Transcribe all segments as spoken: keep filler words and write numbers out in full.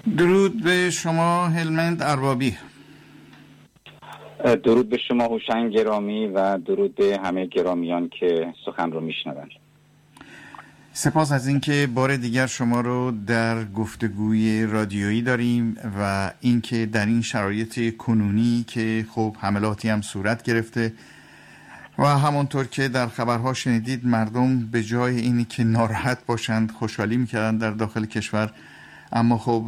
درود به شما هلمند اربابی. درود به شما هوشنگ گرامی و درود به همه گرامیان که سخن رو میشنوند. سپاس از اینکه بار دیگر شما رو در گفتگوی رادیویی داریم و اینکه در این شرایط کنونی که خب حملاتی هم صورت گرفته و همونطور که در خبرها شنیدید مردم به جای اینی که ناراحت باشند خوشحالی میکردن در داخل کشور، اما خب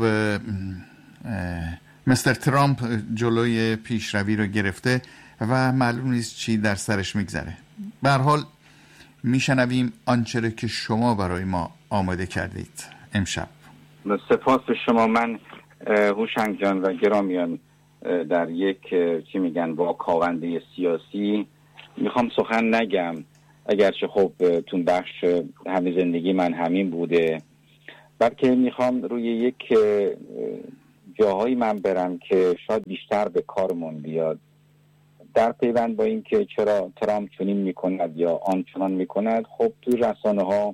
مستر ترامپ جلوی پیشروی رو گرفته و معلوم نیست چی در سرش میگذره. به هر حال میشنویم آنچه را که شما برای ما آماده کردید امشب. سپاس به شما. من هوشنگ جان و گرامیان در یک چی میگن واکاونده سیاسی میخوام سخن نگم، اگرچه خب تون بخش همه زندگی من همین بوده، بلکه میخوام روی یک جاهایی من برم که شاید بیشتر به کارمون بیاد، در پیوند با این که چرا ترامپ چنین میکند یا آن چنان میکند. خب توی رسانه ها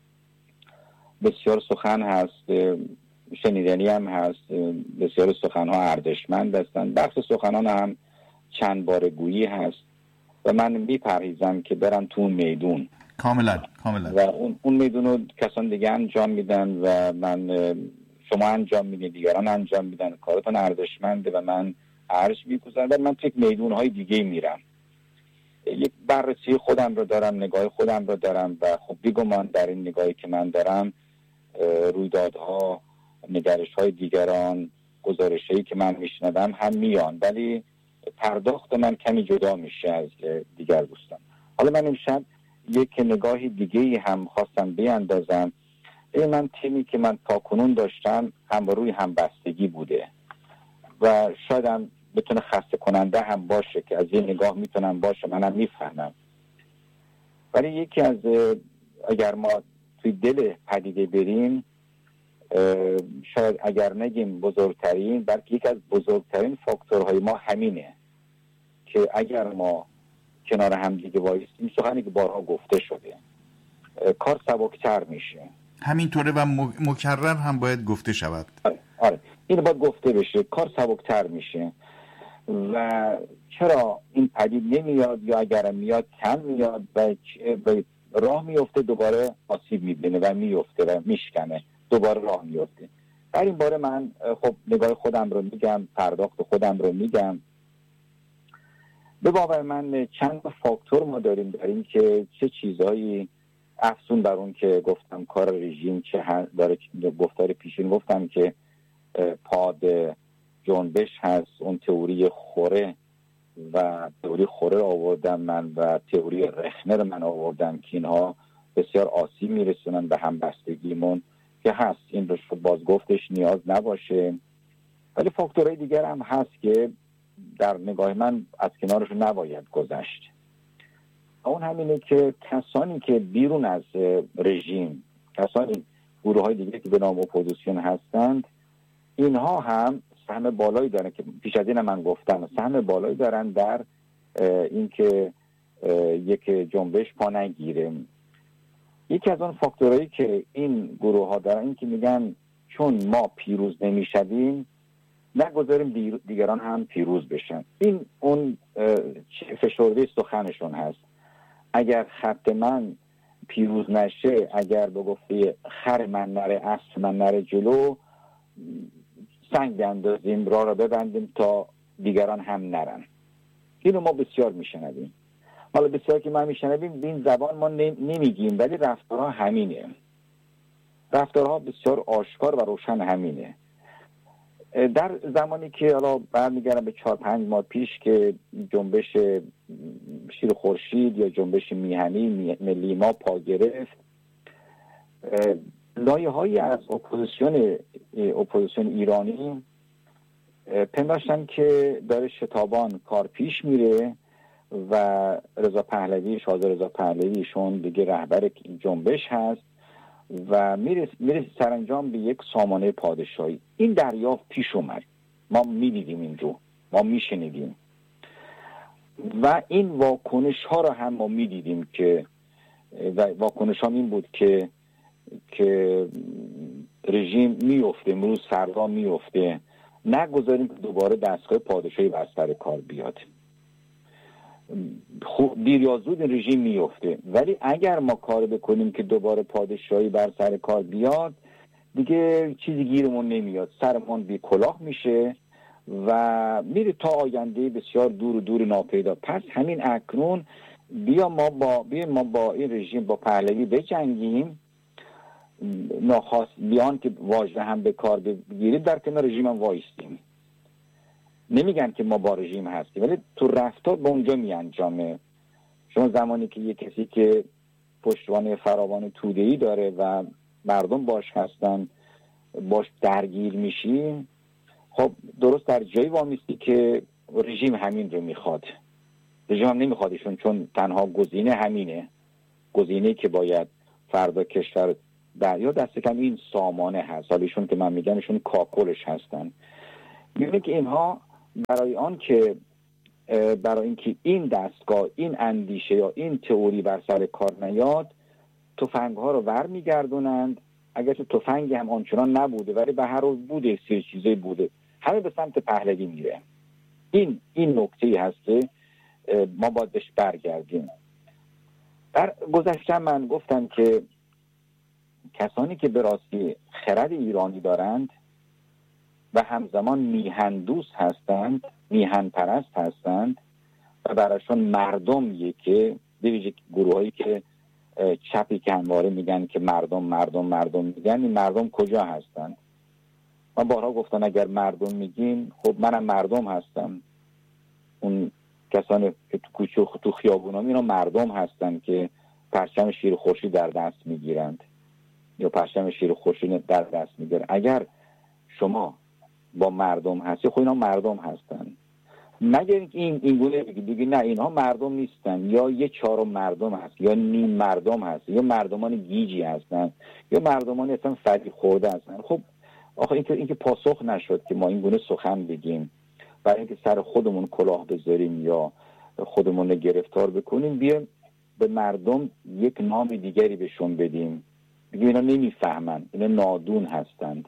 بسیار سخن هست، شنیدنی هم هست، بسیار سخن ها ارزشمند هستند، بخش سخنان هم چند بار گویی هست و من میپرهیزم که برم تو اون میدون. کاملا کاملا. و اون اون میدون رو کسان دیگه انجام میدن و من شما انجام میدید، دیگران انجام میدن، کارتون ارزشمنده و من ارج میگذارم و من تو یک میدون های دیگه میرم، یک بررسی خودم رو دارم، نگاه خودم رو دارم و خب بیگمان در این نگاهی که من دارم رویدادها، نگرش های دیگران، گزارش هایی که من میشنوم هم میان، ولی پرداخت من کمی جدا میشه از دیگر دوستان. حالا من امشب یک نگاهی دیگه‌ای هم خواستم بیاندازم. این من تیمی که من تاکنون داشتم هم روی هم بستگی بوده و شاید هم بتونه خسته کننده هم باشه که از یه نگاه میتونم باشه، منم میفهمم، ولی یکی از اگر ما توی دل پدیده بریم، شاید اگر نگیم بزرگترین، بلکه یک از بزرگترین فاکتورهای ما همینه که اگر ما کنار هم دیگه وایسیم، سخنی که بارها گفته شده، کار سبکتر میشه. همینطوره و مکرر هم باید گفته شود. آره, آره. این باید گفته بشه، کار سبکتر میشه. و چرا این پدید نمیاد یا اگر میاد کم میاد و راه میفته، دوباره آسیب میبینه و میفته و میشکنه، دوباره راه میفته. در این باره من خب نگاه خودم رو میگم، پرداخت خودم رو میگم. به باور من چند فاکتور ما داریم داریم که چه چیزهایی افزون بر اون که گفتم کار رژیم چه داره، گفتار پیشین گفتم که پاد جنبش هست، اون تئوری خوره و تئوری خوره رو آوردم من و تئوری رخنه من آوردم که اینها بسیار آسیب میرسونن به همبستگیمون که هست، این رو باز گفتش نیاز نباشه، ولی فاکتورهای دیگر هم هست که در نگاه من از کنارشون نباید گذشت. اون همینه که کسانی که بیرون از رژیم، کسانی گروه های دیگه که به نام اپوزیسیون هستند، اینها هم سهم بالایی دارن که پیش از این من گفتم، سهم بالایی دارن در اینکه یک جنبش پا نگیره. یکی از اون فاکتورهایی که این گروه ها دارن این که میگن چون ما پیروز نمیشدیم نگذاریم دیگران هم پیروز بشن. این اون فشرده سخنشون هست. اگر خط من پیروز نشه، اگر به گفته خر من نره اسب من نره جلو، سنگ بیندازیم، راه را ببندیم تا دیگران هم نرن. اینو ما بسیار میشنویم. حالا بسیار که ما میشنویم به این زبان ما نمیگیم، ولی رفتارها همینه، رفتارها بسیار آشکار و روشن همینه. در زمانی که حالا برمیگردم به چهار پنج ماه پیش که جنبش شیر خورشید یا جنبش میهنی ملی ما پا گرفت، لایه‌هایی از اپوزیسیون اپوزیسیون ایرانی پنداشتن که داره شتابان کار پیش میره و رضا پهلوی، شاه رضا پهلویشون دیگه رهبر جنبش هست و میرسه میرسه سرانجام به یک سامانه پادشاهی. این دریافت پیش اومد، ما میدیدیم این رو، ما میشنیدیم و این واکنش ها رو هم ما میدیدیم که واکنش ها این بود که که رژیم میفته، امروز فردا میفته، نگذاریم که دوباره دستگاه پادشاهی بر سر کار بیاد. خوب دیر یا زود این رژیم میفته، ولی اگر ما کار بکنیم که دوباره پادشاهی بر سر کار بیاد، دیگه چیزی گیرمون نمیاد، سرمون بی کلاه میشه و میره تا آینده بسیار دور و دور ناپیدا. پس همین اکنون بیا ما با بیا ما با این رژیم، با پهلوی بجنگیم، ناخواست بیان که واژه هم به کار بگیرید، در کنار رژیم هم وایستیم. نمیگن که ما با رژیم هستیم، ولی تو رفتار به اونجا می انجامه. شما زمانی که یک کسی که پشتوانه فراوان توده‌ای داره و مردم باش هستن، باش درگیر میشی، خب درست در جایی وامیستی که رژیم همین رو میخواد. رژیم هم نمیخوادشون، چون تنها گزینه همینه، گزینه که باید فردا کشور در یا دست کم این سامانه هست. حالیشون که من میگم ایشون کاکلش هستن. میبینه که اینها برای آن که برای اینکه این دستگاه، این اندیشه یا این تئوری بر سر کار نیاد، تفنگ ها رو ور میگردونند. اگر تو تفنگی هم آنچنان نبوده، ولی به هر روز بوده، سری چیزی بوده، همه به سمت پهلوی میره. این این نکته هست که ما باید بهش برگردیم. در گذشته من گفتم که کسانی که به راستی خرد ایرانی دارند و همزمان میهن دوست هستند، میهن پرست هستند و براشون مردمیه، که دیویژه گروه هایی که چپی که همواره میگن که مردم مردم مردم میگن، این مردم کجا هستند؟ من بارها گفتم اگر مردم میگیم، خب منم مردم هستم. اون کسانی که تو کوچه و تو خیابونا اینا مردم هستن که پرچم شیر خورشید در دست میگیرند یا پرچم شیر خورشید در دست میگیرند. اگر شما با مردم هستی، خب اینا مردم هستن. مگر اینکه این اینگونه بگی دیگه نه اینها مردم نیستن، یا یه چهارم مردم هست، یا نیم مردم هست، یا مردمان گیجی هستن، یا مردمان اصلا فریب خورده هستن. خب آخه این که این که پاسخ نشد که ما اینگونه سخن بگیم برای اینکه سر خودمون کلاه بذاریم یا خودمون رو گرفتار بکنیم، بیایم به مردم یک نام دیگری بهشون بدیم، بگیم اینا نمیفهمن، اینا نادون هستند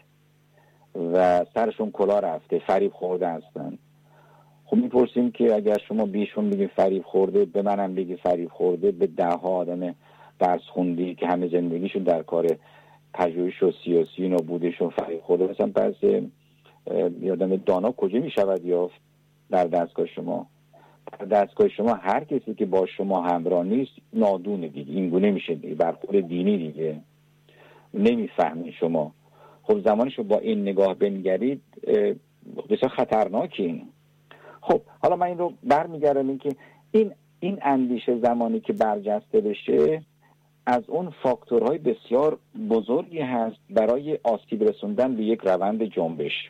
و سرشون کلاه رفته، فریب خورده هستند. خب میپرسیم که اگر شما بیشون بگی فریب خورده، به منم بگی فریب خورده، به ده ها آدم درس خوندی که همه زندگیشون در کار پژوهش و سیاسی نابودشون فریب خورده، مثلا پس یادم دانا کجا میشود یافت؟ در دستگاه شما. در دستگاه شما هر کسی که با شما همراه نیست نادونه دیگه، این گونه میشه دیگه، برخورد دینی دیگه، نمیفهمین شما. خب زمانشو با این نگاه بنگرید بسیار خطرناکین. خب حالا من این رو برمیگردم این که این این اندیشه زمانی که برجسته بشه، از اون فاکتورهای بسیار بزرگی هست برای آسیب رسوندن به یک روند جنبش.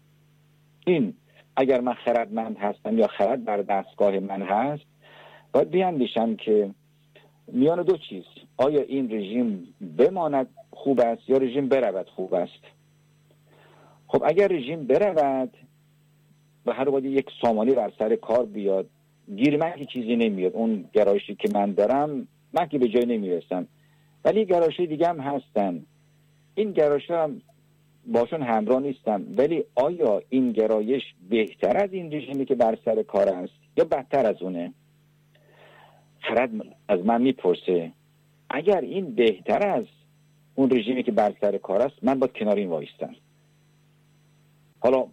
این اگر من خردمند هستم یا خرد بر دستگاه من هست، باید بیاندیشم که میان دو چیز، آیا این رژیم بماند خوب است یا رژیم برود خوب است. خب اگر رژیم برود و هر وقت یک سامانی بر سر کار بیاد، گیر من که چیزی نمیاد، اون گرایشی که من دارم من که به جای نمیرسم، ولی گرایشی دیگه هم هستن، این گرایش هم باشون همراه نیستم، ولی آیا این گرایش بهتر از این رژیمی که بر سر کار است یا بدتر از اونه؟ خرد از من میپرسه اگر این بهتر از اون رژیمی که بر سر کار است، من باید کنار این وایستم. حالا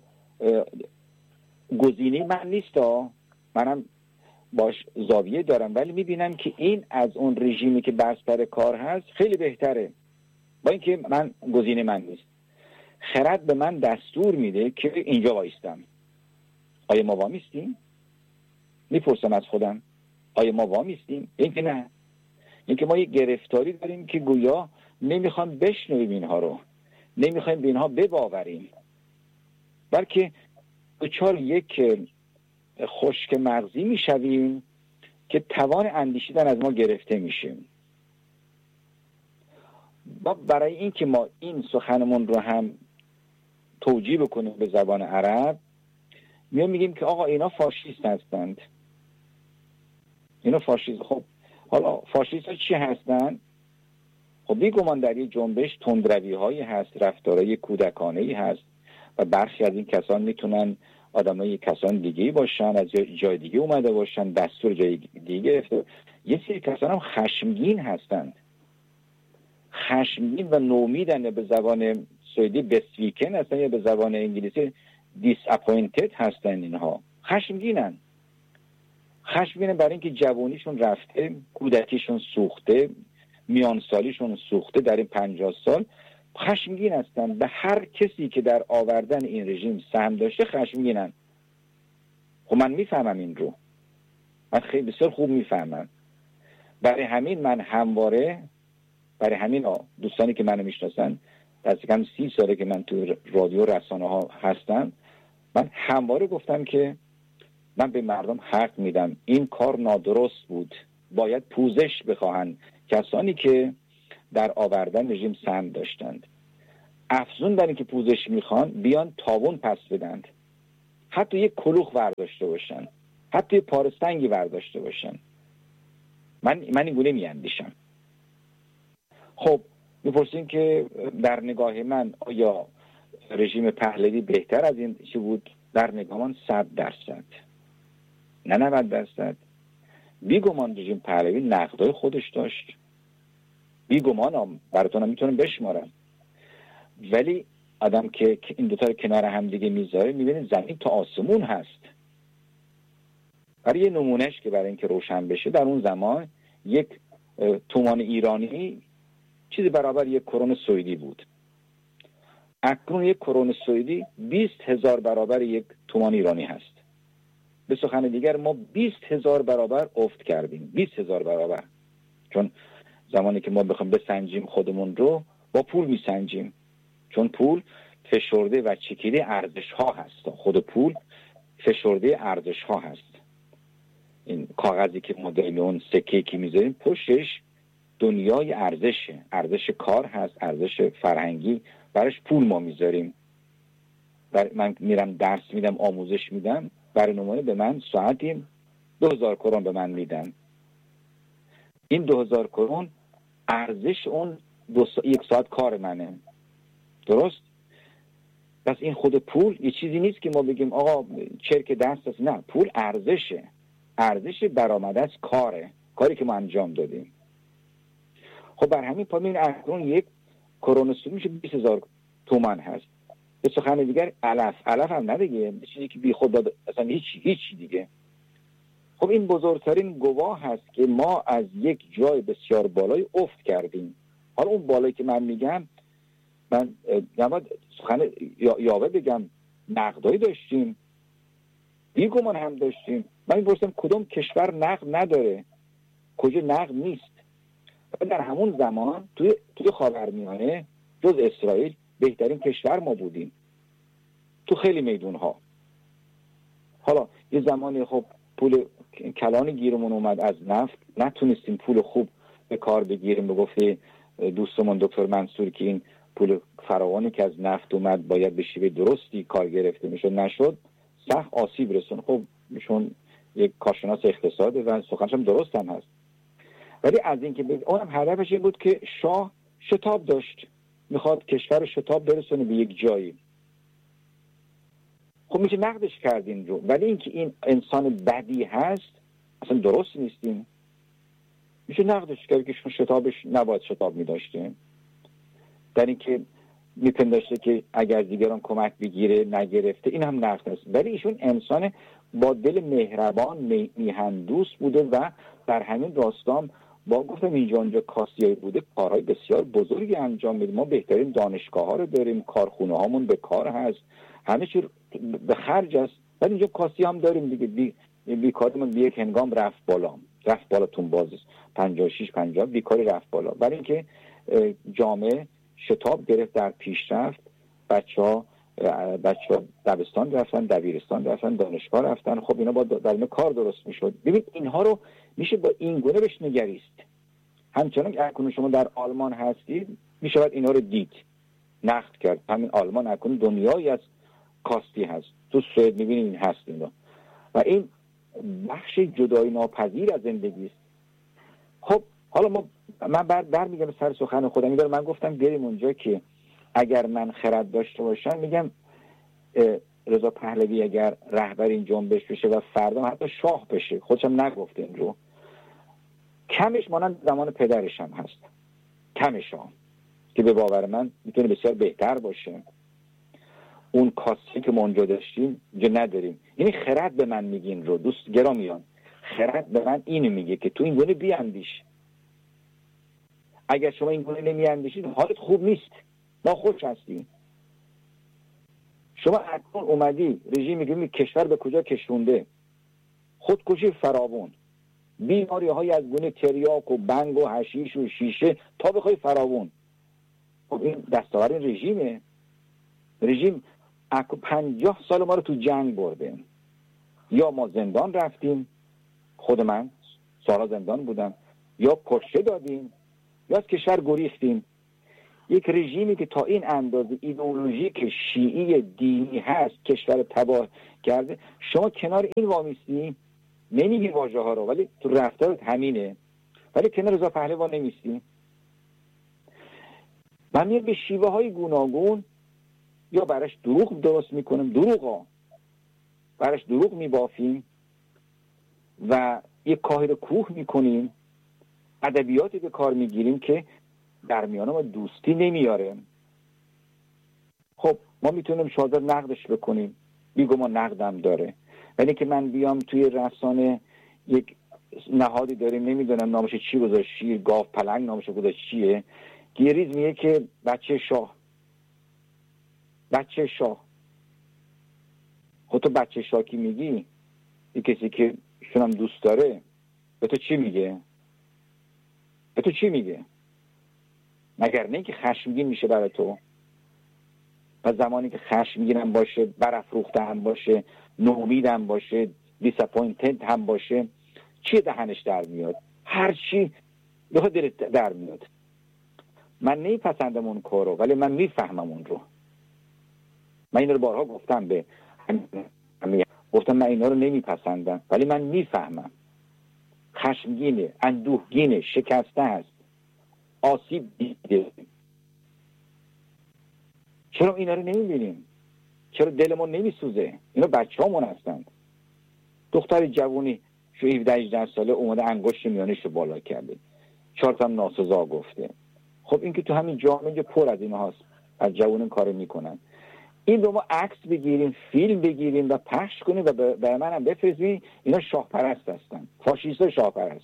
گزینه من نیست، منم باش زاویه دارم، ولی میبینم که این از اون رژیمی که بر سر کار هست خیلی بهتره، با اینکه من گزینه من نیست. خرد به من دستور میده که اینجا وایستم. آیا ما وامیستیم؟ میپرسم از خودم آیا ما وامیستیم؟ این که نه، این که ما یک گرفتاری داریم که گویا نمیخوام بشنویم اینها رو، نمیخوایم به اینها بباوریم، بلکه دچار یک خشک مغزی میشویم که توان اندیشیدن از ما گرفته میشیم. با برای این که ما این سخنمون رو هم توجیه بکنیم به زبان عرب، میام میگیم که آقا اینا فاشیست هستند، اینا فاشیست. خب حالا فاشیست ها چی هستند؟ خب بیگمان در یک جنبش تندروی هایی هست، رفتارهای کودکانه ای هست و برخی از این کسان میتونن آدمای کسان دیگه باشن، از جای دیگه اومده باشن، دستور جای دیگه گرفته. یه سری کسان هم خشمگین هستند، خشمگین و نومیدن، به زبان سوئدی بسویکن هستن یا به زبان انگلیسی disappointed هستن. اینها خشمگینن، خشمگینن برای اینکه جوانیشون رفته، کودکیشون سوخته، میان سالیشون سوخته در این پنجاه سال. خشمگین هستن به هر کسی که در آوردن این رژیم سهم داشته، خشمگینن. خب من میفهمم این رو، من خیلی بسیار خوب میفهمم. برای همین من همواره، برای همین دوستانی که منو میشناسن، دست کم سی ساله که من تو رادیو رسانه ها هستم، من همواره گفتم که من به مردم حق میدم، این کار نادرست بود، باید پوزش بخواهند کسانی که در آوردن رژیم سهم داشتند. افزون بر این که پوزش میخوان، بیان تاوان پس بدند، حتی یک کلوخ ورداشته باشن، حتی یک پارستنگی ورداشته باشن. من من این گونه میاندیشم. خب میپرسین که در نگاه من آیا رژیم پهلوی بهتر از این چی بود؟ در نگاه من صد درصد، نه نود درصد. بیگمان رژیم پهلوی نقدای خودش داشت، بیگمان هم براتون میتونم بشمارم، ولی آدم که این دوتا رو کنار هم دیگه میذاره میبینه زمین تا آسمون هست. برای یه نمونهش که برای اینکه روشن بشه، در اون زمان یک تومان ایرانی چیزی برابر یک کرون سوئدی بود. اکنون یک کرون سوئدی بیست هزار برابر یک تومان ایرانی هست. به سخن دیگر ما بیست هزار برابر افت کردیم، بیست هزار برابر. چون زمانی که ما بخوایم بسنجیم خودمون رو، با پول میسنجیم، چون پول فشرده و چکیده ارزش ها هست. خود پول فشرده ارزش ها هست. این کاغذی که ما داریم، اون سکه‌ای که میذاریم پشتش دنیای ارزشه، ارزش کار هست، ارزش فرهنگی، براش پول ما میذاریم. بر من میرم درس میدم، آموزش میدم، برای نمونه به من ساعتی دو هزار کرون به من میدن. این دو هزار کرون ارزش اون دو سا... یک ساعت کار منه، درست؟ پس این خود پول یه چیزی نیست که ما بگیم آقا چرک دست است. نه، پول ارزشه، ارزش برآمده از کاره، کاری که ما انجام دادیم. خب بر همین پایین اکنون یک کرون سوئدی میشه بیست هزار تومان هست. به سخن دیگر علف علف هم ندیگه، چیزی که بی خود داد، اصلا هیچ هیچ دیگه. خب این بزرگترین گواه هست که ما از یک جای بسیار بالای افت کردیم. حالا اون بالایی که من میگم، من نباید سخن یاوه بگم، نقدایی داشتیم، بیگمان هم داشتیم. من میپرسم کدوم کشور نقد نداره، کجا نقد نیست؟ و در همون زمان توی توی خاورمیانه جز اسرائیل بهترین کشور ما بودیم تو خیلی میدونها. حالا یه زمانی خب پول کلان گیرمون اومد از نفت، نتونستیم پول خوب به کار بگیریم. به گفته دوستمون دکتر منصور که این پول فراوانی که از نفت اومد باید به شیوه درستی کار گرفته میشد، نشد، سخت آسیب رسون. خب ایشون یک کارشناس اقتصاده و سخنش هم درست هم هست، ولی از این که بید... اونم هدفش این بود که شاه شتاب داشت، میخواد کشور شتاب برسونه به یک جایی. خب میشه نقدش کردین رو، ولی اینکه این انسان بدی هست اصلا درست نیستیم، میشه نقدش کرد که شتابش نباید شتاب میداشته، در اینکه میپنداشته که اگر دیگران کمک بگیره نگرفته، این هم نقد است. ولی ایشون انسان با دل مهربان، میهن دوست بوده و در همین راستام با گفتم اینجا اونجا کاسیایی بوده، کارهای بسیار بزرگی انجام میده. ما بهترین دانشگاه ها رو داریم، کارخونه هامون به کار هست، همه چی به خرج است، ولی اینجا کاسی هم داریم دیگه. بی بیکاریمون بی یک هنگام رفت بالا، رفت بالاتون باز پنجاه و شش پنجاه بیکاری رفت بالا، برای اینکه جامعه شتاب گرفت در پیشرفت. بچه‌ها بچه‌ها دبستان رفتن، دبیرستان رفتن، دانشگاه رفتن. خب اینا با در این کار درست میشد. ببین اینها رو میشه با این گونه بهش نگریست. همچنان که اکنون شما در آلمان هستید میشه باید اینا رو دید، نقد کرد. همین آلمان اکنون دنیایی از کاستی هست، تو سوئد میبینید این هست اینا، و این بخش جدایی ناپذیر از زندگی است. خب حالا ما من بر, بر میگم سر سخن خودم میگم، من گفتم بریم اونجا که اگر من خرد داشته باشم، میگم رضا پهلوی اگر رهبر این جنبش بشه و فردا حتی شاه بشه، خودشم نگفته این رو، کمش مانند زمان پدرش هم هست، کمش هم که به باور من میتونه بسیار بهتر باشه. اون کاسی که ما اونجا داشتیم اینجا نداریم. یعنی خرد به من میگین رو دوست گرامیان، خرد به من اینو میگه که تو این گونه بیاندیش. اگر شما این گونه نمیاندیشید حالت خوب نیست، ناخوش هستی. شما اکنون اومدی رژیم میگه کشور به کجا کشونده، خودکشی فراوون، بیماری های از گونه تریاک و بنگ و حشیش و شیشه تا بخوای فراوون. خب این دستاورد این رژیمه. رژیم اکو پنجاه سال ما رو تو جنگ برده، یا ما زندان رفتیم، خود من سالها زندان بودم، یا کشته دادیم، یا از کشور گریختیم. یک رژیمی که تا این اندازه ایدئولوژیک شیعی دینی هست کشور تباه کرده، شما کنار این وامیستی، نمیگی واژه ها رو ولی تو رفتارت همینه، ولی کنار رضا پهلوی نمیستی. من میاد به شیوه های گوناگون یا براش دروغ درست میکنم، دروغ ها براش دروغ میبافیم و یک کاهر کوه میکنیم، ادبیاتی به کار میگیریم که در میان ما دوستی نمیاره. خب ما میتونیم شاید نقدش بکنیم، بیگو ما نقدم داره، ولی که من بیام توی رسانه یک نهادی داریم نمیدونم نامش چی گذاشت، شیر گاو پلنگ نامش گذاشت چیه، که یه ریز میگه که بچه شاه، بچه شاه. خب تو بچه شاه کی میگی؟ یه کسی که شونم دوست داره به تو چی میگه؟ به تو چی میگه؟ مگر نه که خشمگین میشه برای تو؟ و زمانی که خشمگین هم باشه، برافروخته هم باشه، نومید هم باشه، دیساپوینتد هم باشه، چی دهنش در میاد؟ هر چی به دلت در میاد. من نمیپسندم اون کارو، ولی من میفهمم اون رو. من این رو بارها گفتم، به گفتم من اینا رو نمیپسندم ولی من میفهمم. خشمگینه، اندوهگینه، شکسته است، آسیب دیده. چرا اینا رو نمیبینیم؟ چرا دلمون نمیسوزه؟ اینا بچه همون هستند. دختر جوونی شو هفده هجده ساله اومده انگشت میانش رو بالا کرده، چهار تا ناسزا گفته. خب این که تو همین جامعه پر از این هاست، از جوون کار میکنن. این رو ما عکس بگیریم، فیلم بگیریم و پخش کنیم و برای من هم بفرستیم. اینا شاه پرست هستن، فاشیست شاه پرست.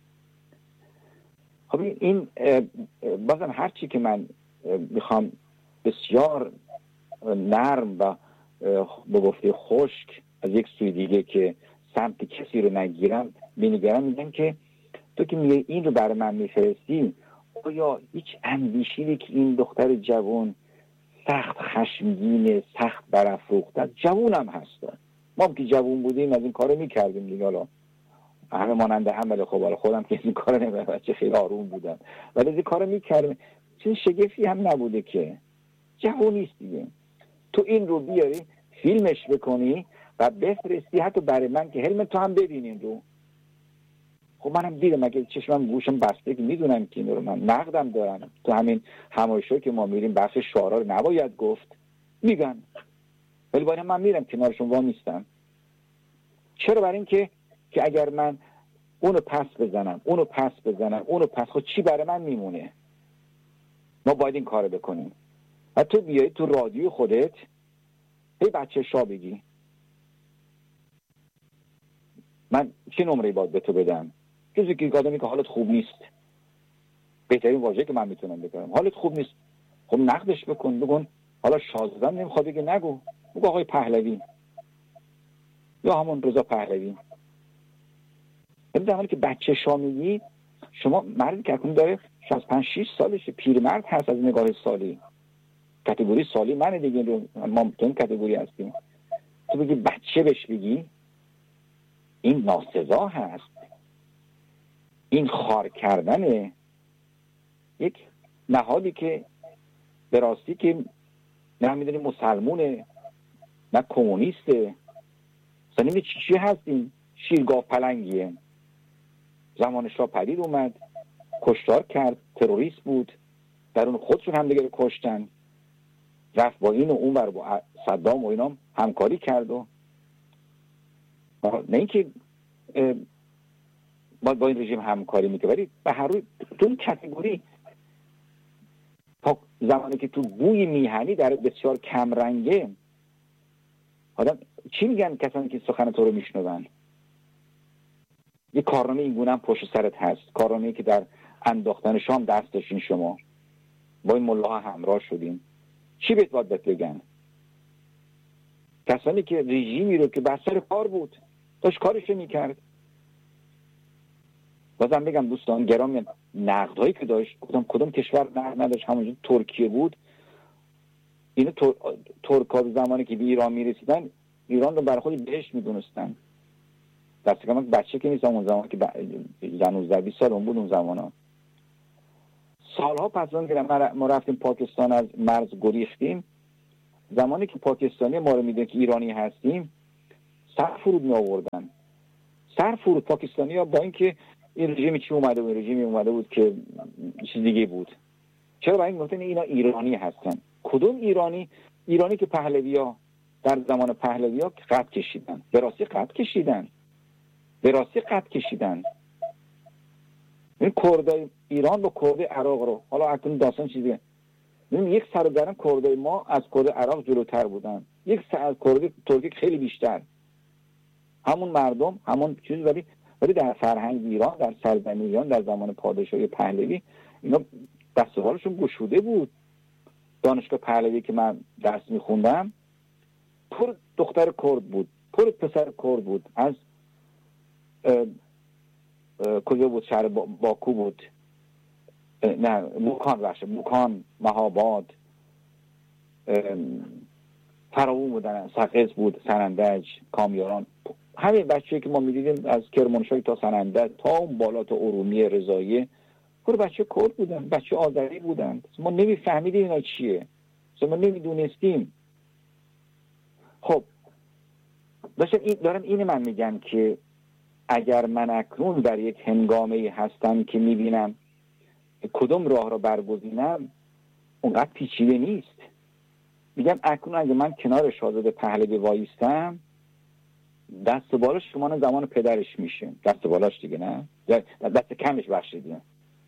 خب این بازم هر چی که من میخوام بسیار نرم و به گفته خشک از یک سوی دیگه که سمت کسی رو نگیرم بنگرم، میگم که تو که میگه این رو برای من میفرستی، آیا هیچ اندیشیدی که این دختر جوان سخت خشمگینه، سخت برافروخته، جوون هم هست. ما که جوون بودیم از این کارو میکردیم دیگه. حالا همه ماننده هم، ولی خب حالا خودم که این کارو نمی‌کردم، بچه خیلی آروم بودم ولی این کارو میکردیم. چیز شگفتی هم نبوده که جوونیست دیگه. تو این رو بیاری فیلمش بکنی و بفرستی حتی برای من که هلمت تو هم ببینین رو. خب منم دیدم، اگه چشمم گوشم بسته که میدونم که این رو من نقدم دارم. تو همین همایشایی که ما میریم بخش شعرا رو نباید گفت میگن، ولی باید من میرم کنارشون وا نیستم. چرا؟ برای این که که اگر من اونو پس بزنم اونو پس بزنم اونو پس، خب چی برای من میمونه؟ ما باید این کارو بکنیم. و تو بیایی تو رادیو خودت هی بچه شاه بگی. من چه نمره باید به تو بدم؟ جزی که آدمی که حالت خوب نیست، بهترین واژه که من میتونم بگم حالت خوب نیست، خب نقدش بکن، بگون حالا شازدم نمیخواد بگه، نگو، بگو آقای پهلوی یا همون رضا پهلوی. در حالی که بچه شاه میگی، شما مردی که اکنون داره شصت و پنج شش سالشه، پیرمرد هست از نگاه سالی، کاتگوری سالی منه دیگه، ما تو این کاتگوری هستیم. تو بگی بچه بهش بگی، این ناسزا هست، این خار کردن یک نهادی که به راستی که نه میدونی مسلمونه نه کمونیسته، سنیم چی چی هستیم، شیرگاه پلنگیه. زمان شاه پدید اومد، کشتار کرد، تروریست بود، در اون خودشون هم دیگه کشتن، رفت با این و اون بر با صدام و اینا همکاری کرد و نه اینکه با با این رژیم همکاری میکنه، ولی به هر روی تو این کاتگوری تا زمانی که تو بوی میهنی در بسیار کم رنگه، آدم چی میگن کسانی که سخن تو رو میشنون؟ یه کارنامه این گونه هم پشت سرت هست، کارنامه‌ای که در انداختن شام دست داشتین شما، با این ملاها همراه شدیم، چی بهت باید بگن؟ کسانی که رژیمی رو که بسر کار بود داشت کارش میکرد. بازم بگم دوستان گرامی، نقدهایی که داشت کدام کدام کشور نقد نداشت، همونجور ترکیه بود. اینو ترک‌ها زمانی که به ایران میرسیدن ایران رو برای خود بهشت میدونستن. دست کم بچه که نیستم اون زمان که نوزده بیست سال اون بود اون زمان ها. سالها پس اون که ما رفتیم پاکستان از مرز گریختیم، زمانی که پاکستانی ما رو میدونن که ایرانی هستیم سر فرود می آوردن، سر فرود پاکستانی ها، با اینکه این رژیمی چی اومده بود، رژیمی اومده بود که چیز دیگه بود. چرا؟ برای این گفتن اینا ایرانی هستن. کدوم ایرانی؟ ایرانی که پهلوی ها در زمان پهلوی ها قد کشیدن، به راستی قد کشیدن، به راستی قد کشیدن. این کردای ایران با کردای عراق رو، حالا اکنون داستان چیزیه، ببین یک سر و گرم کردای ما از کردای عراق جلوتر بودن، یک سر از کردای ترکی خیلی بیشتر، همون مردم همون چیز، ولی ولی در فرهنگ ایران، در سرزمین ایران در زمان پادشاهی پهلوی اینا دست و بالشون گشوده بود. دانشگاه پهلوی که من درس میخوندم پر دختر کرد بود، پر پسر کرد بود. از اه اه کجا بود؟ شهر با... باکو بود، نه موکان باشه، موکان، مهاباد، فراوون بودن، سقز بود، سنندج، کامیاران. همین بچه‌ای که ما می‌دیدیم از کرمانشاه تا سنندج تا اون بالا تا ارومیه رضاییه، پر بچه کرد بودن، بچه آذری بودن. ما نمی‌فهمیدیم اینا چیه، ما نمی‌دونستیم. خب داشتم این دارم اینو من میگم که اگر من اکنون در یک هنگامه‌ای هستم که می‌بینم کدوم راه را برگزینم، اونقدر پیچیده نیست. میگم اکنون اگه من کنار شاهزاده پهلوی وایستم، دست و بالاش شما زمان پدرش میشه، دست و بالاش دیگه، نه دست کمش بخشیدیم،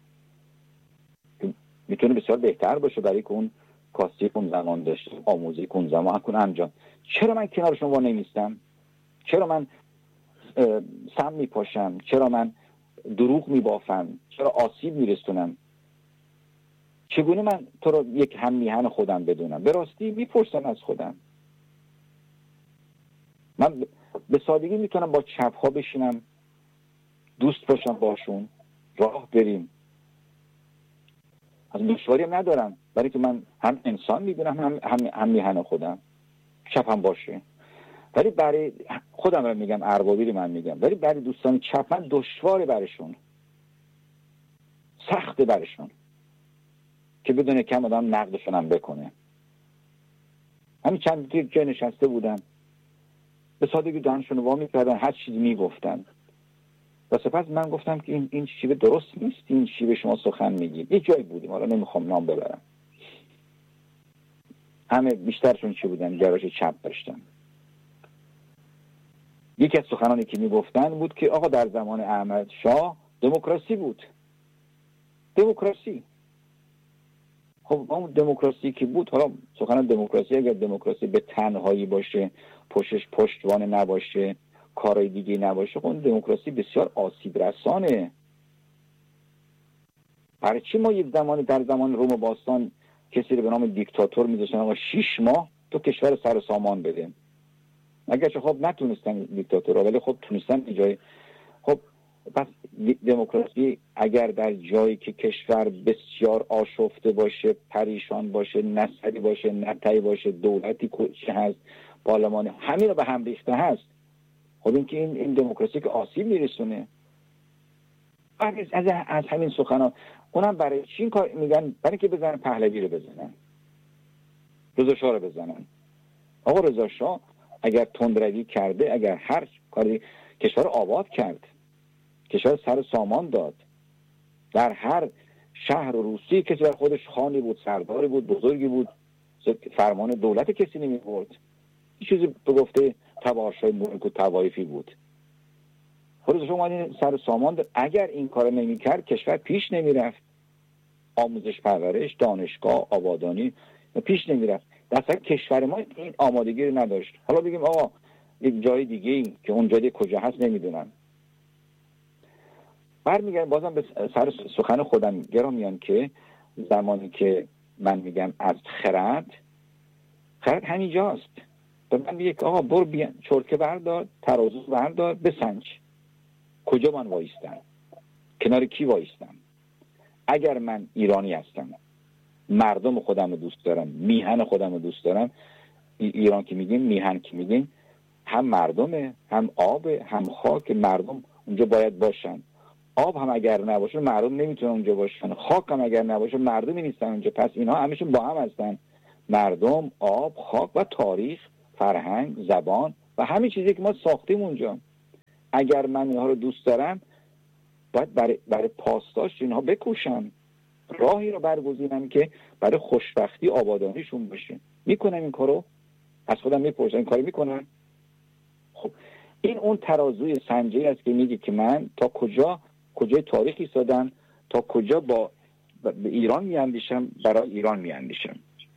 میتونه بسیار بهتر باشه برای که اون کاستی کن زمان داشت، آموزی کن زمان اکنون انجام. چرا من کنار شما نمیستم؟ چرا من سم میپاشم؟ چرا من دروغ میبافم؟ چرا آسیب میرسونم؟ چگونه من تو رو یک هم میهن خودم بدونم؟ به راستی میپرسم از خودم. من به سادگی میتونم با چپ ها بشینم، دوست باشم باشون، راه بریم، از دشواری هم ندارم، برای که من هم انسان میبینم هم هم, هم میهن خودم، چپ هم باشه. ولی برای خودم رو میگم، اربابی رو من میگم، ولی برای دوستان چپ من دشواره برشون، سخته برشون که بدون کم آدم نقدشون هم بکنه. همین چند دیر جای نشسته بودن، به سادگی دانشون وا میکردن، هر چیزی میگفتن و سپس من گفتم که این این شیوه درست نیست، این شیوه شما سخن میگید. یه جایی بودیم، حالا نمیخوام نام ببرم، همه بیشترشون چی بودن؟ گرایش چپ داشتن. یکی از سخنانی که میگفتن بود که آقا در زمان احمد شاه دموکراسی بود، دموکراسی. خب اون دموکراسی که بود، حالا سخن دموکراسی اگر دموکراسی به تنهایی باشه، پشتش پشتوانه نباشه، کارهای دیگه نباشه، اون دموکراسی بسیار آسیب رسانه. برای چی ما یک زمانی در زمان روم باستان کسی رو به نام دیکتاتور میذاشتن آقا شش ماه تو کشور سر و سامان بده؟ اگرچه خب نتونستن دیکتاتورها، ولی خب تونستن جای. خب پس دموکراسی اگر در جایی که کشور بسیار آشفته باشه، پریشان باشه، نسلی باشه، نتایی باشه، دولتی که هست، پارلمان همین رو به هم ریخته هست، خب این که این این دموکراسی که آسیب میرسونه. از از همین سخنا اونم برای چی این کار میگن؟ برای که بزنن پهلوی رو بزنن، رضا شاه رو بزنن. آقا رضا شاه اگر تندروی کرده، اگر هر کاری، کشور آباد کرد، کشور سر سامان داد، در هر شهر و روستی کسی بر خودش خانی بود، سرداری بود، بزرگی بود، فرمان دولت کسی نمی برد. این چیزی به گفته تبارشای ملک و توایفی بود. خود شما این سر سامان دار. اگر این کار نمی کرد کشور پیش نمی رفت. آموزش پرورش، دانشگاه، آبادانی پیش نمی رفت. در کشور ما این آمادگی رو نداشت. حالا بگیم آقا یک جای دیگه ای که اون جای کجا هست نمیدونم. برمیگردم بازم به سر سخن خودم گرامیان که زمانی که من میگم از خرد، خرد همینجاست. به من میگه آقا برو بیان چرتکه بردار، ترازو بردار، بسنج. کجا من وایستم؟ کنار کی وایستم؟ اگر من ایرانی هستم، مردم خودم رو دوست دارم، میهن خودم رو دوست دارم، ایران که میگیم، میهن که میگیم، هم مردمه، هم آب، هم خاک. مردم اونجا باید باشن. آب هم اگر نباشه مردم نمیتونن اونجا باشن. خاک هم اگر نباشه مردمی نیستن اونجا. پس اینها همشون با هم هستن. مردم، آب، خاک و تاریخ، فرهنگ، زبان و همین چیزی که ما ساختیم اونجا. اگر من اینها رو دوست دارم باید برای, برای پاسداشت اینها بکوشم، راهی رو برگزینم که برای خوشبختی آبادانیشون باشه. میکنم این کارو؟ از خودم میپرسم این کارو میکنم؟ خب این اون ترازوی سنجی است که میگه که من تا کجا کجای تاریخی ایستادم، تا کجا با به ایران میاندیشم، برای ایران میاندیشم.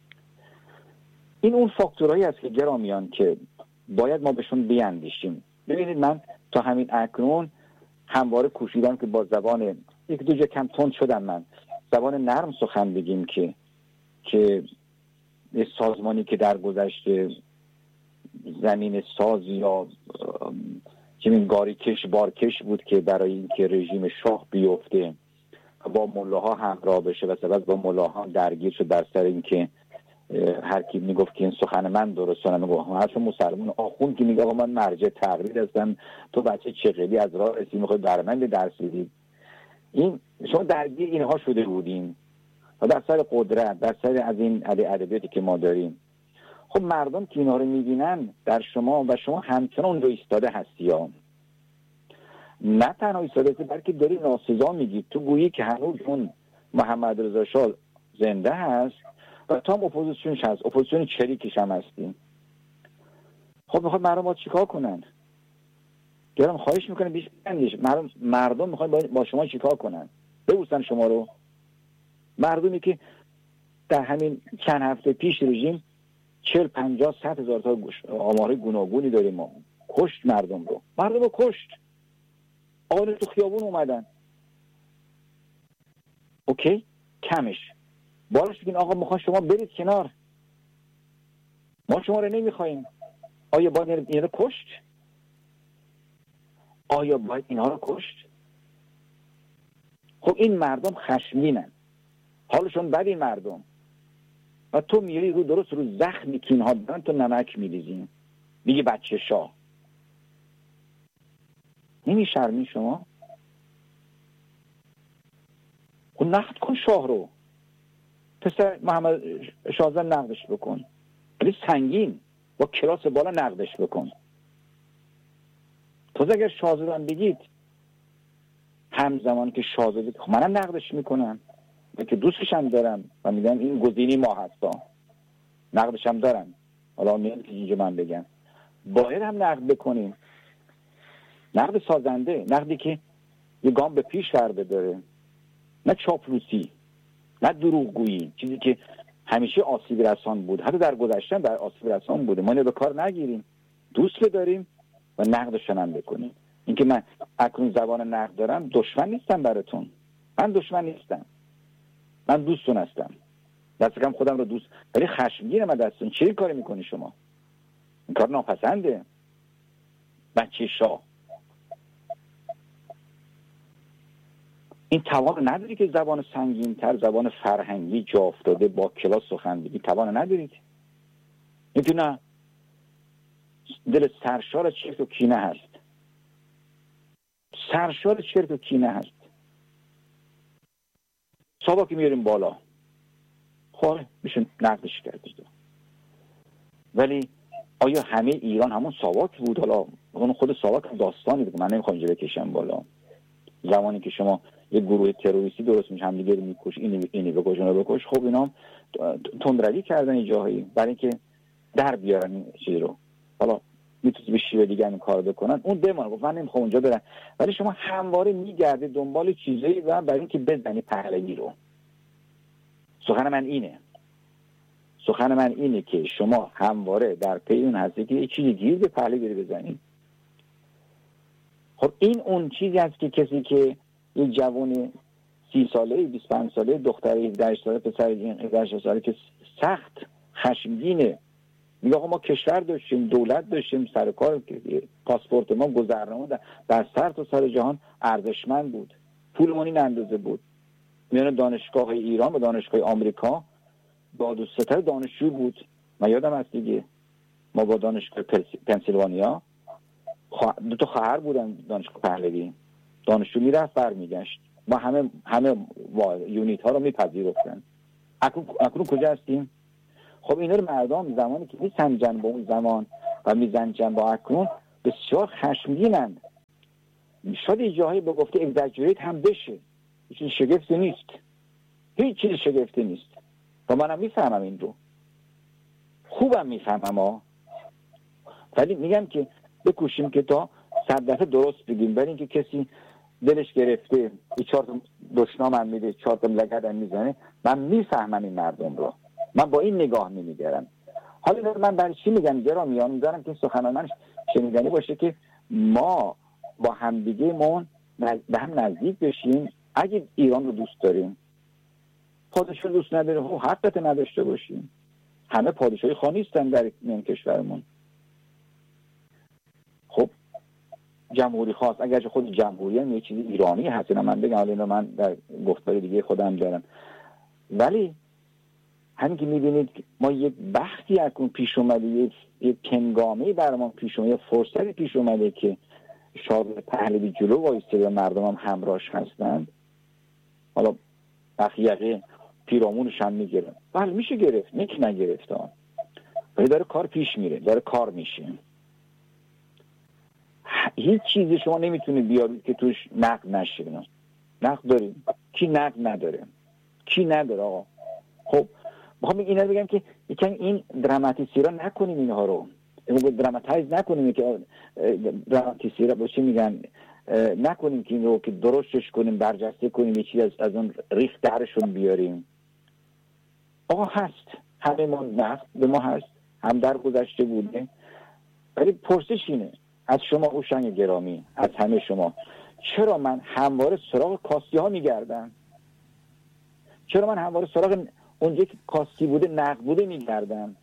این اون فاکتورهایی است که گرامیان که باید ما بهشون بیاندیشیم. ببینید من تا همین اکنون همواره کوشیدم که با زبان یک دو جا کم تند شدم، من زبان نرم سخن بگیم که که سازمانی که در گذشته زمین ساز یا چنین گاری کش بارکش بود که برای اینکه رژیم شاه بیفته با ملاها همراه بشه و سبب با ملاها درگیر شد در سر اینکه هر کی میگفت که این سخن من درسته، نمیگفت هر چون مسلمان آخوند که میگه آقا من مرجع تقلید هستم، تو بچه چغلی از راه رسی میخوای بر من درس بدی. این شما درگیر اینها شده بودیم و در سر قدرت، در سر از این ادبیاتی که ما داریم. خب مردم که اینها رو میبینن در شما و شما همچنان رو ایستاده هستی ها. نه تنها ایستاده هستی بلکه داری ناسزا میگی. تو گویی که هنوز اون محمد رضا شاه زنده هست و تو هم اپوزیسیونش هست، اپوزیسیون چریکش هم هستیم. خب میخواد مردم با چیکار کنن؟ گرم خواهش میکنه بیش بندیش. مردم مردم میخواد با شما چیکار کنن؟ ببوسن شما رو. مردمی که در همین چند هفته پیش رژیم چهل پنجاه صد هزار تا آمار گوناگونی داریم، ما کشت مردم رو. مردم رو کشت. آقا تو خیابون اومدن. اوکی کمش بالاش بگین آقا میخوان شما برید کنار، ما شما رو نمیخواییم. آیا باید این رو کشت؟ آیا باید اینها رو کشت؟ خب این مردم خشمگینن، حالشون بد. این مردم و تو میری رو درست رو زخمی که اینها دارن تو نمک میریزین، میگی بچه شاه. نمی شرمی شما؟ خب نقد کن شاه رو، پسر محمد شاهزاده نقدش بکن، ولی سنگین با کلاس بالا نقدش بکن. تو اگر شاهزاده بگید همزمان که شاهزاده، خب منم نقدش میکنم و که دوستش هم دارم و میگم این گزینی ما هستا، نقدش هم دارم. حالا میگم که اینجا من بگم باید هم نقد بکنیم، نقد سازنده، نقدی که یه گام به پیش ورده داره، نه چاپلوسی، نه دروغگویی، چیزی که همیشه آسیب رسان بود، حتی در گذشته در آسیب رسان بوده. ما اینو به کار نگیریم، دوست بداریم و نقدشون هم بکنیم. اینکه من اکنون زبان نقد دارم دشمن نیستم براتون، من دشمن نیستم، من دوستون هستم، دست کم خودم رو دوست، ولی خشمگینم از دستون. چه کاری میکنی شما؟ این کار ناپسنده. بچه شاه این توان نداری که زبان سنگین تر، زبان فرهنگی جا افتاده با کلاس سخن بگی، توان ندارید. اینکه نه دل سرشار چرت و کینه هست، سرشار چرت و کینه هست. ساواکی میاریم بالا، خب میشه نقدش کردید. ولی آیا همه ایران همون ساواک بود؟ حالا اون خود ساواک داستانی بود، من نمیخوام اینجا بکشم بالا. زمانی که شما یک گروه تروریستی درست میشه، هم دیگه رو میکش، اینی اینی بکش اونو بکش. خب اینا تندروی کردن این جاهایی برای اینکه در بیارن این چیز رو. حالا میتونی به شیوه دیگه این کارو بکنن، اون بمونه، گفت من نمیخوام اونجا برم. ولی شما همواره میگرده دنبال چیزایی و برای اینکه بزنی پهلوی رو. سخن من اینه سخن من اینه که شما همواره در پی اون هستی که یه چیزی گیر به پهلوی بری بزنی. خب این اون چیزی هست که کسی که یه جوان سی ساله، بیست و پنج ساله، دختر هجده ساله، پسر هجده ساله که سخت خشمگینه، میگه آقا ما کشور داشتیم، دولت داشتیم، سر کار پاسپورت ما گذرنامه در سر تا سر جهان ارزشمند بود، پولمون این اندازه بود، میان دانشگاه ایران و دانشگاه آمریکا با دو ستای دانشجو بود. من یادم هست دیگه، ما با دانشگاه پنسیلوانیا دو تا خواهر بودن، دانشگاه پهلوی، دانشجو میرفت برمیگشت، ما همه همه یونیت ها رو میپذیرفتن. اکنون اکنون کجا هستیم؟ خب اینا رو مردم زمانی که میسنجن با اون زمان و میسنجن با اکنون بسیار خشمگینند. شاید یه جایی به گفته اگزاجریت هم بشه، هیچ چیز شگفتی نیست، هیچ چیز شگفتی نیست و منم میفهمم این رو، خوبم میفهمم ها. ولی میگم که بکوشیم که تا صد دفعه درست بگیم، برای اینکه کسی دلش گرفته یه چهار تا دشنام هم میده، چهار تا لگد هم میزنه. من میفهمم این مردم رو، من با این نگاه نمیگرم. حالا من برای چی میگم گرامیان؟ میذارم که سخنان من شنیدنی باشه که ما با همدیگه ما به هم نزدیک بشیم. اگه ایران رو دوست داریم، پادشاه دوست نداره، خب حقیقت نداشته باشیم. همه پادشاهی خانیستن در این کشورمون. خب جمهوری خواست، اگرچه خود جمهوری هم یه چیزی ایرانی هست، اینا من بگم، حالا اینا من در گفتار دیگه خودم دارم، ولی همین که میبینید ما یک بختی اکنون پیش اومده، یک, یک کنگامه‌ای برامون پیش اومده، فرصتی پیش اومده که شاید پهلوی جلو وایسته و مردم هم همراهش هستند. حالا بخیقه پیرامونش هم میگیرن، بله میشه گرفت، نیک نگرفت ها، ولی داره کار پیش میره، داره کار میشه. هیچ چیزی شما نمیتونید بیارید که توش نقد نشه. نقد داریم، کی نقد نداره؟ کی نداره آقا؟ خب میخوام اینا بگم که یکم این دراماتیسی را نکنیم، اینها رو دراماتایز نکنیم، که دراماتیسی را باشه میگن نکنیم که این رو که درستش کنیم، برجسته کنیم، یه چیز از, از اون ریخ درشون بیاریم. آقا هست، همه ما نقد به ما هست، هم در گذشته بوده، ولی پرسش اینه از شما هوشنگ گرامی، از همه شما، چرا من همواره سراغ کاستی ها میگردم؟ چرا من همواره سراغ اونجا که کاستی بوده، نقد بوده میگردم؟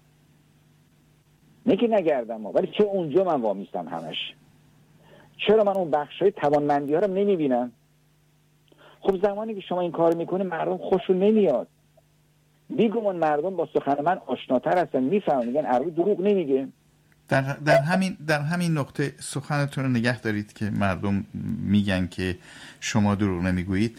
نه که نگردم ما، ولی چرا اونجا من وامیستم همش؟ چرا من اون بخشای توانمندی ها رو نمیبینم؟ خب زمانی که شما این کار میکنه مردم خوششون نمیاد. بیگمان مردم با سخن من آشناتر هستن، میفهمن، میگن عربی دروغ نمیگه. در در همین در همین نقطه سخنتون رو نگه دارید که مردم میگن که شما دروغ نمیگویید.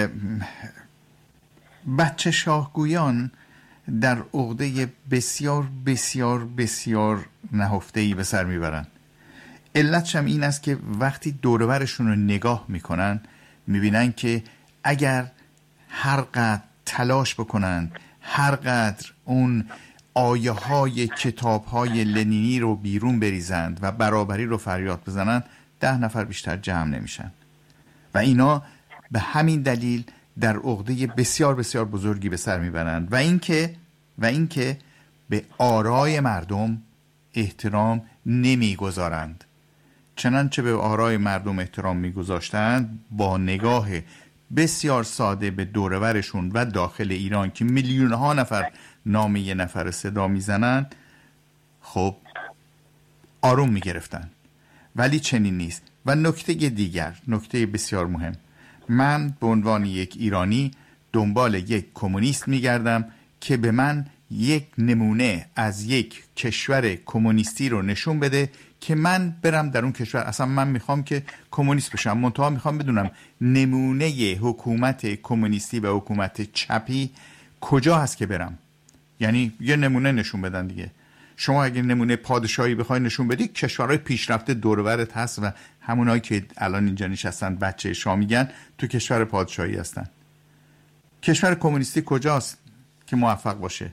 بچه شاهگویان در عقده بسیار بسیار بسیار نهفته‌ای به سر میبرن. علتش هم این است که وقتی دور و برشون رو نگاه میکنن میبینن که اگر هر قدر تلاش بکنن، هر قدر اون آیه های کتاب های لنینی رو بیرون بریزند و برابری رو فریاد بزنن، ده نفر بیشتر جمع نمیشن و اینا به همین دلیل در عقده بسیار بسیار بزرگی به سر میبرند و اینکه و اینکه به آرای مردم احترام نمیگذارند. چنانچه به آرای مردم احترام میگذاشتند، با نگاه بسیار ساده به دور و برشون و داخل ایران که میلیون ها نفر نام یه نفر صدا میزنن، خب آروم میگرفتن. ولی چنین نیست. و نکته دیگر، نکته بسیار مهم، من به عنوان یک ایرانی دنبال یک کمونیست میگردم که به من یک نمونه از یک کشور کمونیستی رو نشون بده که من برم در اون کشور. اصلا من میخوام که کمونیست بشم، منتها میخوام بدونم نمونه حکومت کمونیستی و حکومت چپی کجا هست که برم. یعنی یه نمونه نشون بدن دیگه. شما اگه نمونه پادشاهی بخوای نشون بدی، کشورهای پیشرفته دور و برت هست و همونایی که الان اینجا نشستن بچه شاه میگن تو کشور پادشاهی هستن. کشور کمونیستی کجاست که موفق باشه؟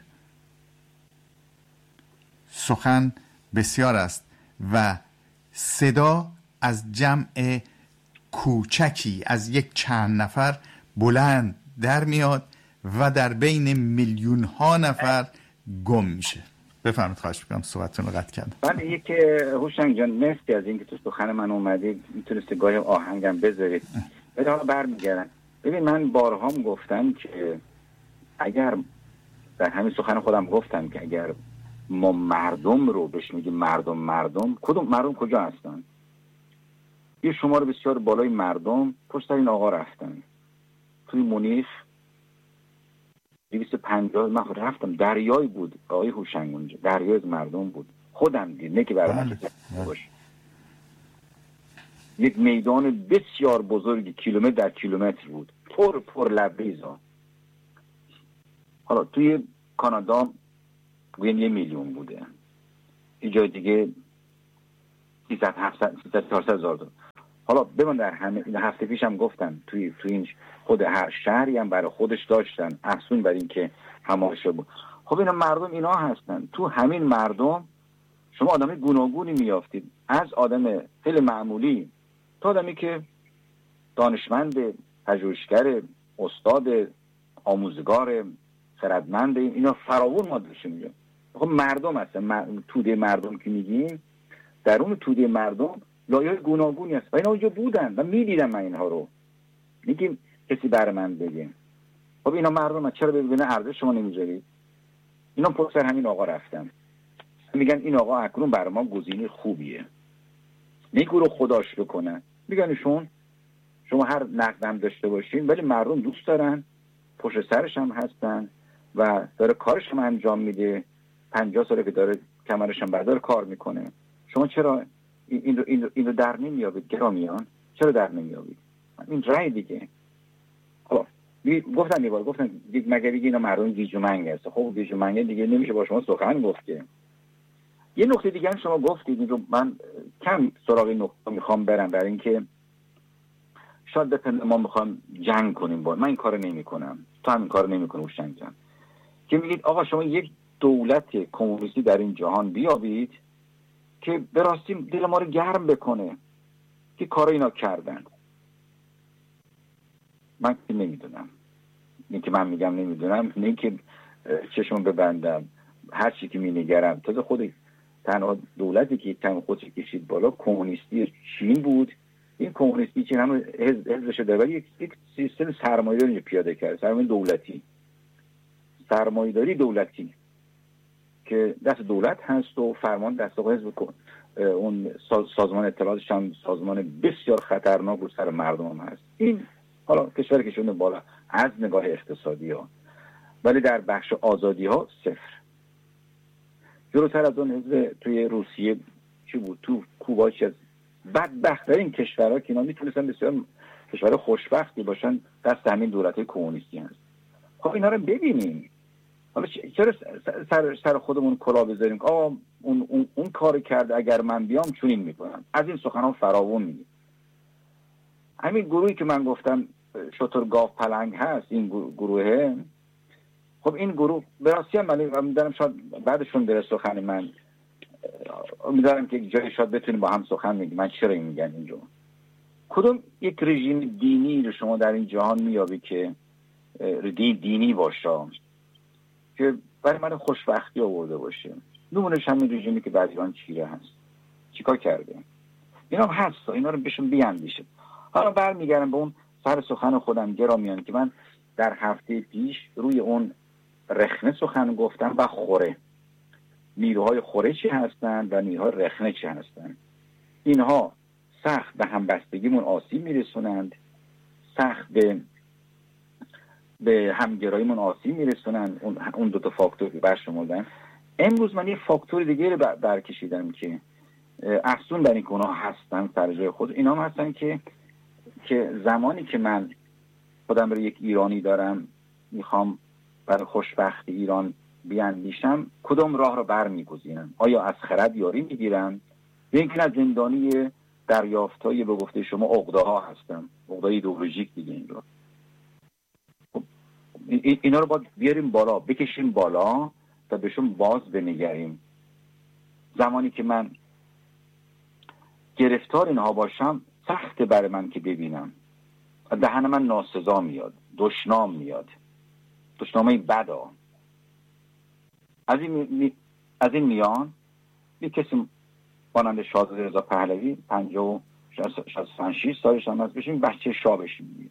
سخن بسیار است و صدا از جمع کوچکی از یک چند نفر بلند در میاد و در بین میلیون ها نفر گم میشه. بفرمایید، خواهش میکنم، صحبتتون رو قطع کردم. من یک هوشنگ جان مرسی از اینکه تو سخن من اومدید، میتونسته گاهی آهنگم بذارید. ولی حالا برمیگردم. ببین من بارها هم گفتم که اگر در همین سخن خودم گفتم که اگر ما مردم رو بهش میگیم مردم مردم کدوم مردم کجا هستن؟ یه شمار بسیار بالای مردم پشت این آقا رفتن. توی مونیخ دویست و پنجاه من رفتم، دریای بود آقای هوشنگ اونجا، دریای از مردم بود. خودم دید، نه که برای من باشه. یک میدان بسیار بزرگی کیلومتر در کیلومتر بود، پر پر لبریزا. حالا توی کانادا گوین یه میلیون بوده، یه جای دیگه سیصد هفتصد چهارصد هزار تا. حالا بمون در همه این هفته پیشم گفتم توی توی این خود هر شهری هم برای خودش داشتن افسون بر این که هماشه بود. خب اینا مردم اینا هستن. تو همین مردم شما آدمی گوناگونی میافتید، از آدم خیلی معمولی تا آدمی که دانشمند، پژوهشگر، استاد، آموزگار، خردمند، اینا فراوون ما داشتیم اینجا. خب مردم هستن. توده مردم که میگیم، درون توده مردم لایه‌های گوناگونی هست و اینا اونجا بودن و میدیدم من اینها رو. میگیم کسی بر من بگه خب اینا مردم چرا ببینه ارزش شما نمیذارید؟ اینا پشت همین آقا رفتن، میگن این آقا اکنون برای ما گزینه خوبیه، میگو رو خداش بکنن. میگن ایشون شما هر نقدم داشته باشین ولی مردم دوست دارن، پشت سرش هم هستن و داره کارش هم انجام میده. پنجاه ساله که داره کمرش هم بردار کار میکنه. شما چرا این رو, این رو, این رو در نمیابید؟ گرامیان چرا در نمیابید؟ این رای دیگه. خب گفتن یه بار گفتن مگه دیگه اینا مردم گیجومنگ هست. خب گیجومنگ دیگه نمیشه با شما سخن گفت که. یه نکته دیگه هم شما گفتید، این رو من کم سراغ این نکته میخوام برم، برای اینکه شاید بپنده ما میخوام جنگ کنیم با من این کارو نمیکنم، تو هم این کارو نمیکنی هوشنگ جان، که میگید آقا شما یک دولت کمونیستی در این جهان بیابید که به راستی دل ما رو گرم بکنه که کار اینا کردن. من که نمیدونم، این که من میگم نمیدونم، نه که چشم ببندم، هر چی که مینگرم تازه خود تنها دولتی که تن خودش کشید بالا کمونیستی چین بود. این کمونیستی چین هم حزبش داره ولی یک سیستم سرمایه‌داری پیاده کرد، سرمایه دولتی، سرمایه‌داری دولتی که دست دولت هست و فرمان دست حزب کن. اون سازمان اطلاعاتش هم سازمان بسیار خطرناک و سر مردم هم هست. این حالا کشور که شده بالا از نگاه اقتصادی ها، ولی در بخش آزادی ها صفر. جلوتر از اون حزب توی روسیه چی بود، تو کوبا چی از بدبخت‌ترین کشورها که اینا میتونستن بسیار کشور خوشبختی باشن دست همین دولت‌های کمونیستی هست. خب اینا رو ببینیم. حالا چرا سر سر خودمون کلا بذاریم که آقا اون اون, اون کارو کرده اگر من بیام چنین میکنم؟ از این سخنان فراوون میگه. همین گروهی که من گفتم شتر گاو پلنگ هست، این گروهه، خب این گروه به راستی هم من میدارم شاید بعدشون بره سخن من، میدارم که یک جایی شاید بتونیم با هم سخن بگیم من چرا این میگن اینجا. کدوم یک رژیم دینی رو شما در این جهان میابی که دینی باشه که برای من خوشبختی آورده باشه؟ نمونهش همین رژیمی که بعد ایران چیره هست، چیکار کرده؟ اینا هم هست، اینا رو بهشون بیاندیشه. حالا برمیگردم به اون سر سخن خودم گرامیان که من در هفته پیش روی اون رخنه سخن گفتم و خوره، نیروهای خوره چی هستن و نیروهای رخنه چی هستن. اینها سخت به همبستگیمون آسیب میرسونند، سخت به به همگراییمون آسیب میرسونن. اون اون دو تا فاکتور که برشمردن. امروز من یه فاکتور دیگه رو برکشیدم که افزون بر این که اونها هستن سر جای خود. اینا هم هستن که که زمانی که من خودم رو یک ایرانی دارم میخوام برای خوشبختی ایران بیاندیشم کدام راه را برمیگزینم؟ آیا از خرد یاری میگیرم یا اینکه از زندانی دریافتای به گفته شما عقده ها هستم، عقده ایدئولوژیک دیگه. این رو خب اینا رو باید بیاریم بالا، بکشیم بالا تا بهشون باز بنگریم. زمانی که من گرفتار اینها باشم سخت برای من که ببینم دهن من ناسزا میاد، دشنام میاد، دشنامه بدا. از این می... از این میان یک کسی مانند شاهزاده رضا پهلوی پنجاه و شش سالش هم از بشین بچه شابش میگید.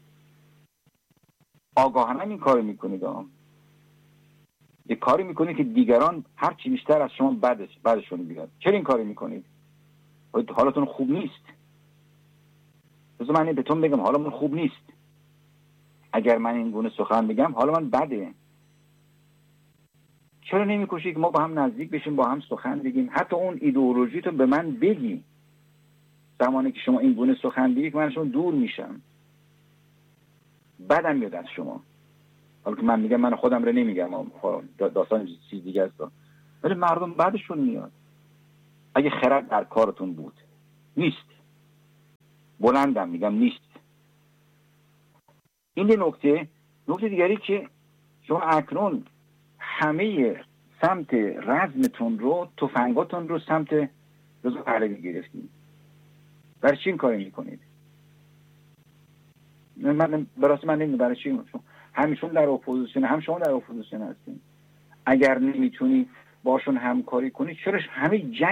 آگاهانه این کاری میکنید، یک کاری میکنید که دیگران هر چی بیشتر از شما بعدش بعدشون بیاد. چرا این کاری میکنید؟ حالتون خوب نیست. بذار من بهتون بگم حالمون خوب نیست. اگر من این گونه سخن بگم حالا من بده. چرا نمی‌کوشید که ما با هم نزدیک بشیم، با هم سخن بگیم؟ حتی اون ایدئولوژیتون به من بگی. زمانی که شما این گونه سخن بگید من شما دور میشم، بدم میاد از شما. حالا که من میگم من خودم رو نمیگم، داستان چیز دیگه است، ولی مردم بعدشون میاد. اگه خرد در کارتون بود، نیست. بلندم میگم نیست. این نکته نکته دیگری که شما اکنون همه سمت رزمتون رو، تفنگاتون رو سمت رضا پهلوی گرفتید. برای چی این کاری میکنید؟ من برای من نمیدونم برای چی. همیشون در اپوزیسیون، هم شما در اپوزیسیون هستین. اگر نمیتونی باشون همکاری کنی، چرا همه جنگ